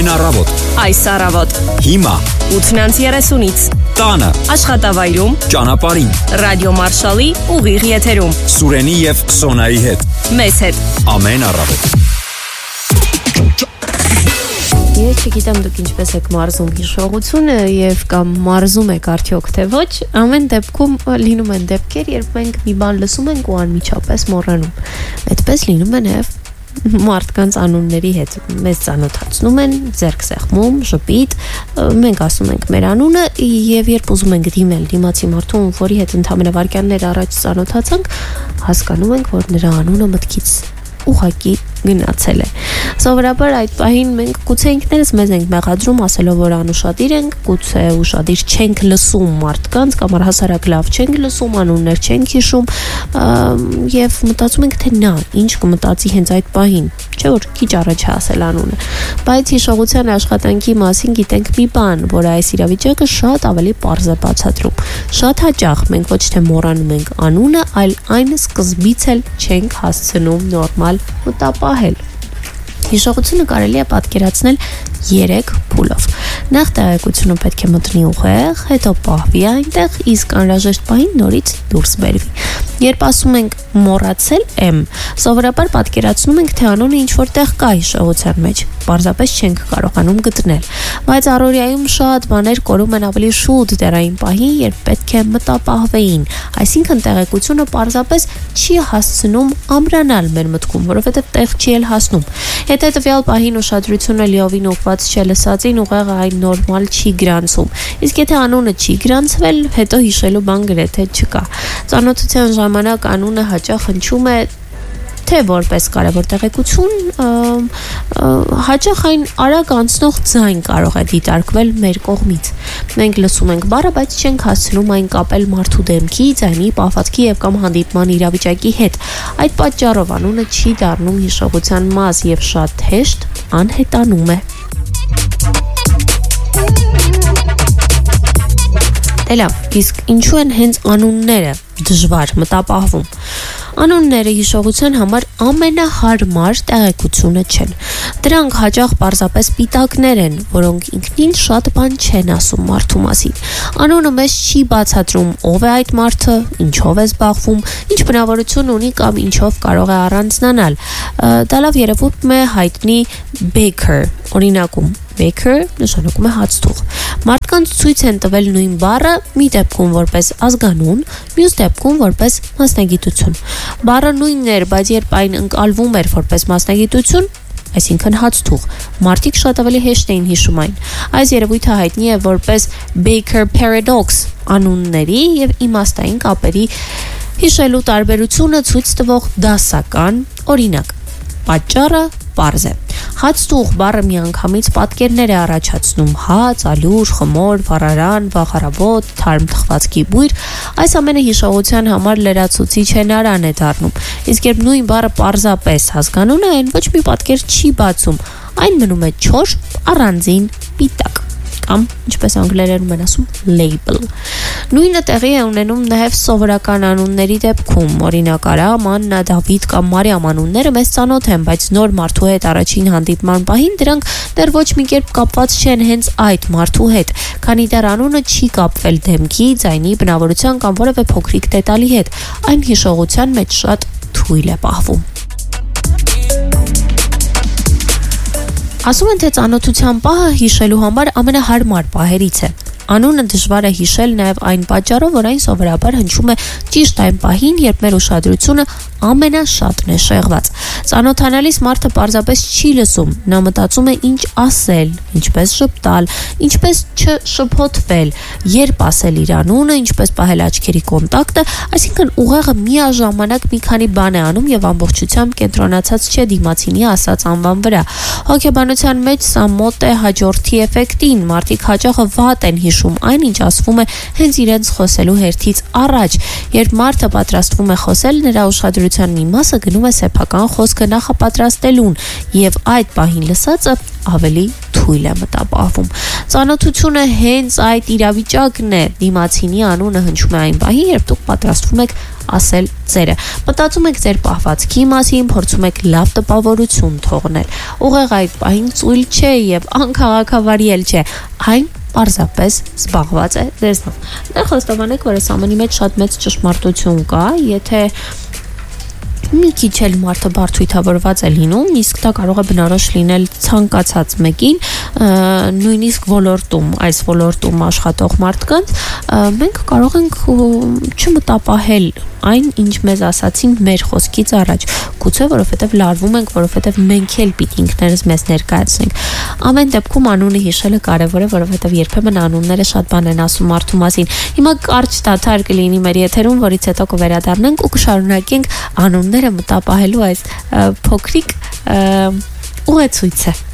Առավոտ։ Այս առավոտ։ Հիմա 8:30-ից։ Տանը։ Աշխատավայրում։ Ճանապարհին։ Ռադիո Մարշալի ուղիղ եթերում։ Սուրենի եւ Սոնայի հետ։ Մեզ հետ։ Ամեն առավոտ։ Ես չգիտեմ դուք ինչպես եք մարզում հիշողությունը եւ կամ մարզում եք արդյոք թե ոչ, ամեն դեպքում լինում են դեպքեր, երբ մենք մի բան լսում ենք ու անմիջապես մոռանում։ Այդպես լինում է նաեւ մարդկանց անունների հետ։ Մեզ ծանոթացնում են, ձեռք սեղմում, ժպիտ, մենք ասում ենք մեր անունը եւ երբ ուզում ենք դիմել դիմացի մարդուն, որի հետ ընդամենը վայրկյաններ առաջ ծանոթացանք, հասկանում ենք, որ նրա անունը մտքից ուղղակի գնացել է։ Սովորաբար այդ պահին մենք գուցե ինքներս մեզ ենք մեղադրում ասելով, որ անուշադիր ենք, գուցե ուշադիր չենք լսում մարդկանց կամ առհասարակ լավ չենք լսում, անուններ չենք հիշում եւ մտածում ենք, թե նա ինչ կմտածի հենց այդ պահին, չէ՞ որ քիչ առաջ է ասել անունը։ Բայց հիշողության աշխատանքի մասին գիտենք մի բան, որ այս իրավիճակը շատ ավելի պարզ է բացատրում։ Շատ հաճախ մենք ոչ թե մոռանում ենք անունը, այլ այն սկզբից էլ չենք հասցնում նորմալ մտապահել։ Հիշողությունը կարելի է պատկերացնել 3 փուլով։ Նախ տեղեկությունը պետք է մտնի ուղեղ, հետո պահվի այնտեղ, իսկ անհրաժեշտ պահին նորից դուրս բերվի։ Երբ ասում ենք մոռացել եմ, սովորաբար պատկերացնում ենք, թե անունը ինչ-որ տեղ կա հիշողության մեջ, պարզապես չենք կարողանում գտնել։ Բայց առօրյայում շատ բաներ կորում են ավելի շուտ դեռային պահին, երբ պետք է մտապահվեին, այսինքն տեղեկությունը պարզապես չի հասցնում ամրանալ մեր մտքում, որովհետև տեղ չի էլ հասնում։ Եթե տվյալ պահին ուշադրությունը լիովին ուղղված չէ լսածին, ուղեղը այն նորմալ չի գրանցում։ Իսկ եթե անունը չի գրանցվել, հետո հիշելու բան գրեթե չկա։ Ծանոթության ժամանակ անունը հաճախ հնչում է թե որպես կարևոր տեղեկություն, հաճախ այն արագ անցնող ձայն կարող է դիտարկվել մեր կողմից։ Մենք լսում ենք բառը, բայց չենք հասցնում այն կապել մարդու դեմքի, ձայնի, պահվածքի եւ կամ հանդիպման իրավիճակի հետ։ Այդ պատճառով անունը չի դառնում հիշողության մաս եւ շատ հեշտ անհետանում է։ Լավ, իսկ ինչու են հենց անունները դժվար մտապահվում։ Անունները հիշողության համար ամենահարմար տեղեկությունը չեն։ Դրանք հաճախ պարզապես պիտակներ են, որոնք ինքնին շատ բան չեն ասում մարդու մասին։ Անունը մեզ չի բացատրում ով է այդ մարդը, ինչով է զբաղվում, ինչ բնավորություն ունի կամ ինչով կարող է առանձնանալ։ Դա լավ երևում է հայտնի Baker օրինակում։ Baker նշանակում է հացթուղ։ Մարդկանց ցույց են տվել նույն բառը մի դեպքում որպես ազգանուն, մյուս դեպքում որպես մասնագիտություն։ Բառը նույնն էր, բայց երբ այն ընկալվում էր որպես մասնագիտություն, այսինքն հացթուղ, մարդիկ շատ ավելի հեշտ էին հիշում այն։ Այս երևույթը հայտնի է որպես Baker paradox անունների եւ իմաստային կապերի հիշելու տարբերությունը ցույց տվող դասական օրինակ։ Պատճառը պարզ է։ Հացթուղ բառը միանգամից պատկերներ է առաջացնում՝ հաց, ալյուր, խմոր, վառարան, վաղարավոտ, թարմ թխվածքի բույր, այս ամենը հիշողության համար լրացուցիչ հենարան է դառնում։ Իսկ երբ նույն բառը պարզապես հասկանուն է, այն ոչ մի պատկեր չի բացում, այն մնում է չոր, առանձին պիտակ։ Կամ ինչպես անգլերենում են ասում label։ Նույնը տեղի է ունենում նաև սովորական անունների դեպքում, օրինակ Արամ, Աննա, Դավիթ կամ Մարիամ անունները մեզ ծանոթ են, բայց նոր մարդու հետ առաջին հանդիպման պահին դրանք դեռ ոչ մի կերպ կապված չեն հենց այդ մարդու հետ, քանի դեռ անունը չի կապվել դեմքի, ձայնի, բնավորության կամ որևէ փոքրիկ դետալի հետ, այն հիշողության մեջ շատ թույլ է պահվում։ Ասում են, թե ծանոթության պահը հիշելու համար ամենահարմար պահերից է։ Անունը դժվար է հիշել նաև այն պատճառով, որ այն սովորաբար հնչում է ճիշտ այն պահին, երբ մեր ուշադրությունը ամենաշատն է շեղված։ Ծանոթանալիս մարդը պարզապես չի լսում, նա մտածում է ինչ ասել, ինչպես շփտալ, ինչպես չշփոթվել, երբ ասել իր անունը, ինչպես պահել աչքերի կոնտակտը, այսինքն ուղեղը միաժամանակ մի քանի բան է անում եւ ամբողջությամբ կենտրոնացած չէ դիմացինի ասած անվան վրա։ Հոգեբանության մեջ սա մոտ է հաջորդի էֆեկտին, մարդիկ հաճախ վատ են հիշում այն, ինչ ասվում է հենց իրենց խոսելու հերթից առաջ, երբ մարդը պատրաստվում է խոսել, նրա ուշադրության մի մասը գնում է սեփական խոսքը նախապատրաստելուն եւ այդ պահին լսածը ավելի թույլ է մտապահվում։ Ծանոթությունը հենց այդ իրավիճակն է, դիմացինի անունը հնչում է այն պահին, երբ դուք պատրաստվում եք ասել ձերը։ Մտածում եք ձեր պահվածքի մասին, փորձում եք լավ տպավորություն թողնել։ Ուղղակի այն ծույլ չէ եւ անքաղաքավարի էլ չէ, այն պարզապես զբաղված է ձեզնով։ Դա խոստովանեք, որ այս ամենի մեջ շատ մեծ ճշմարտություն կա, եթե մի քիչ էլ մարդը բարդույթավորված է լինում, իսկ դա կարող է բնորոշ լինել ցանկացած մեկին, նույնիսկ այս ոլորտում աշխատող մարդկանց, մենք կարող ենք չմտապահել այն, ինչ մեզ ասացին մեր խոսքից առաջ, գուցե որովհետև լարվում ենք, որովհետև մենք էլ պիտի ինքներս մեզ ներկայացնենք։ Ամեն դեպքում անունը հիշելը կարևոր է, որովհետև երբեմն անունները շատ բան են ասում մարդու մասին։ Հիմա կարճ դադար կլինի մեր եթերում, որից հետո կվերադառնանք ու կշարունակենք անունները մտապահելու այս փոքրիկ ուղեցույցը։